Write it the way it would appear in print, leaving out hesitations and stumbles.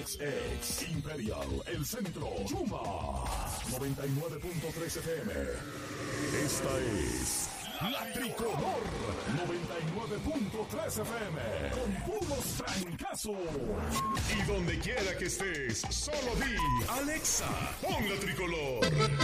XX, Imperial, El Centro, Yuma, 99.3 FM. Esta es La Tricolor, 99.3 FM, con puros trancazos. Y donde quiera que estés, solo di, Alexa, pon La Tricolor.